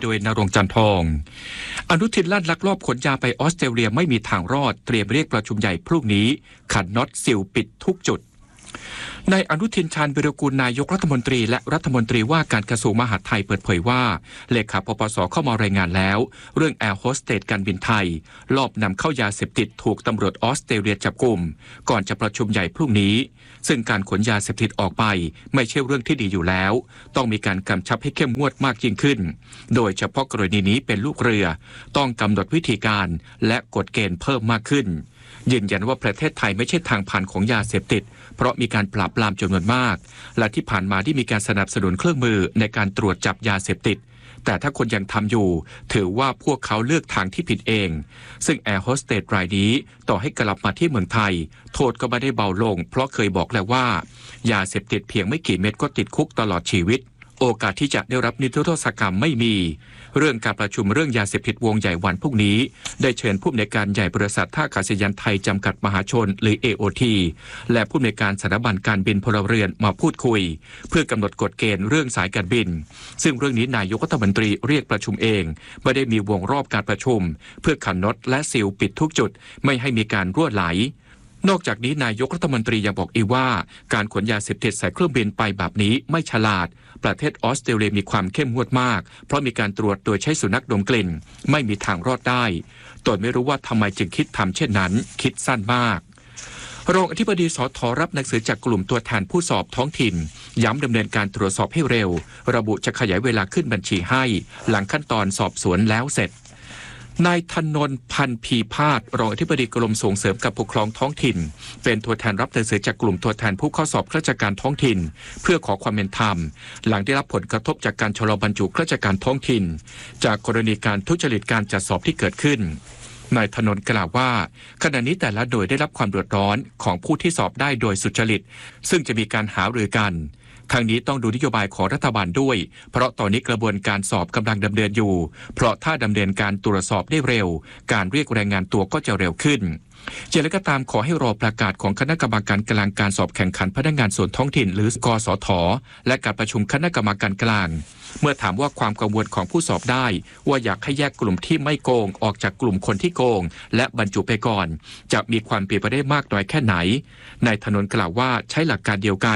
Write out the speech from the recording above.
โดยณรงค์จันทองอนุทินลั่นลักลอบขนยาไปออสเตรเลียไม่มีทางรอดเตรียมเรียกประชุมใหญ่พรุ่งนี้ขันน็อตซิลปิดทุกจุดนายอนุทินชาญวิรากูลนายกรัฐมนตรีและรัฐมนตรีว่าการกระทรวงมหาดไทยเปิดเผยว่าเลขาปปส.เข้ามารายงานแล้วเรื่องแอร์โฮสเตสการบินไทยลอบนำเข้ายาเสพติดถูกตำรวจออสเตรเลียจับกุมก่อนจะประชุมใหญ่พรุ่งนี้ซึ่งการขนยาเสพติดออกไปไม่ใช่เรื่องที่ดีอยู่แล้วต้องมีการกำชับให้เข้มงวดมากยิ่งขึ้นโดยเฉพาะกรณีนี้เป็นลูกเรือต้องกำหนดวิธีการและกฎเกณฑ์เพิ่มมากขึ้นยืนยันว่าประเทศไทยไม่ใช่ทางผ่านของยาเสพติดเพราะมีการปราบปรามจำนวนมากและที่ผ่านมาที่มีการสนับสนุนเครื่องมือในการตรวจจับยาเสพติดแต่ถ้าคนยังทำอยู่ถือว่าพวกเขาเลือกทางที่ผิดเองซึ่งแอร์โฮสเตสรายนี้ต่อให้กลับมาที่เมืองไทยโทษก็ไม่ได้เบาลงเพราะเคยบอกแล้วว่ายาเสพติดเพียงไม่กี่เม็ดก็ติดคุกตลอดชีวิตโอกาสที่จะได้รับนิรโทษกรรมไม่มีเรื่องการประชุมเรื่องยาเสพติดวงใหญ่วันพรุ่งนี้ได้เชิญผู้อำนวยการใหญ่บริษัทท่าอากาศยานไทยจำกัดมหาชนหรือ AOT และผู้อำนวยการสถาบันการบินพลเรือนมาพูดคุยเพื่อกำหนดกฎเกณฑ์เรื่องสายการบินซึ่งเรื่องนี้นายกรัฐมนตรีเรียกประชุมเองไม่ได้มีวงรอบการประชุมเพื่อขันน็อตและซีลปิดทุกจุดไม่ให้มีการรั่วไหลนอกจากนี้นายกรัฐมนตรียังบอกอีกว่าการขนยาเสพติดใส่เครื่องบินไปแบบนี้ไม่ฉลาดประเทศออสเตรเลียมีความเข้มงวดมากเพราะมีการตรวจโดยใช้สุนัขดมกลิ่นไม่มีทางรอดได้ตนไม่รู้ว่าทำไมจึงคิดทำเช่นนั้นคิดสั้นมากรองอธิบดีสท.รับหนังสือจากกลุ่มตัวแทนผู้สอบท้องถิ่นย้ำดำเนินการตรวจสอบให้เร็วระบุจะขยายเวลาขึ้นบัญชีให้หลังขั้นตอนสอบสวนแล้วเสร็จนายธนนท์พันธ์พีพาสรองอธิบดีกรมส่งเสริมการปกครองท้องถิ่นเป็นตัวแทนรับหนังสือจากกลุ่มตัวแทนผู้เข้าสอบข้าราชการท้องถิ่นเพื่อขอความเป็นธรรมหลังได้รับผลกระทบจากการชะลอบรรจุข้าราชการท้องถิ่นจากกรณีการทุจริตการจัดสอบที่เกิดขึ้นนายธนนท์กล่าวว่าขณะนี้แต่ละหน่วยได้รับความเดือดร้อนของผู้ที่สอบได้โดยสุจริตซึ่งจะมีการหารือกันทางนี้ต้องดูนโยบายของรัฐบาลด้วยเพราะตอนนี้กระบวนการสอบกำลังดำเนินอยู่เพราะถ้าดำเนินการตรวจสอบได้เร็วการเรียกแรงงานตัวก็จะเร็วขึ้นอย่างไรก็ตามขอให้รอประกาศของคณะกรรมการกลางการสอบแข่งขันพนักงานส่วนท้องถิ่นหรือกสท.และการประชุมคณะกรรมการกลางเมื่อถามว่าความกังวลของผู้สอบได้ว่าอยากให้แยกกลุ่มที่ไม่โกงออกจากกลุ่มคนที่โกงและบรรจุไปก่อนจะมีความเปลี่ยนไปได้มากน้อยแค่ไหนนายธนนท์กล่าวว่าใช้หลักการเดียวกัน